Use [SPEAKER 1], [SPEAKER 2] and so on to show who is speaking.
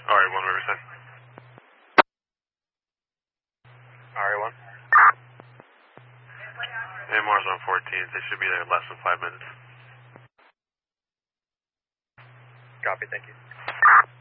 [SPEAKER 1] Alright, 1 Riverside. Alright, 1. AMR's on 14th. They should be there in less than 5 minutes.
[SPEAKER 2] Copy, thank you.